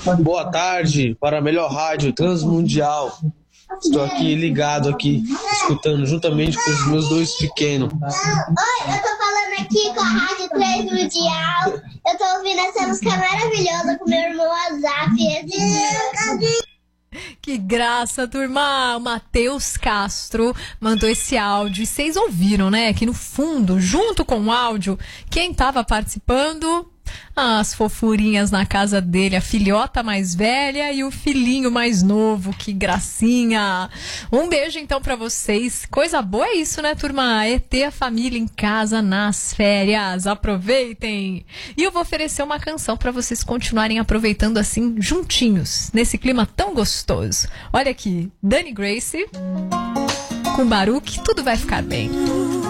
Boa tarde para a melhor rádio transmundial. Estou aqui ligado aqui, escutando juntamente com os meus dois pequenos. Oi, eu tô falando aqui com a Rádio Transmundial. Eu tô ouvindo essa música maravilhosa com meu irmão Azaf. Que graça, turma! O Matheus Castro mandou esse áudio. E vocês ouviram, né? Aqui no fundo, junto com o áudio, quem estava participando? As fofurinhas na casa dele, a filhota mais velha e o filhinho mais novo. Que gracinha! Um beijo então pra vocês. Coisa boa é isso, né, turma? É ter a família em casa nas férias. Aproveitem! E eu vou oferecer uma canção pra vocês continuarem aproveitando assim, juntinhos, nesse clima tão gostoso. Olha aqui, Dani Grace com Baruch, tudo vai ficar bem.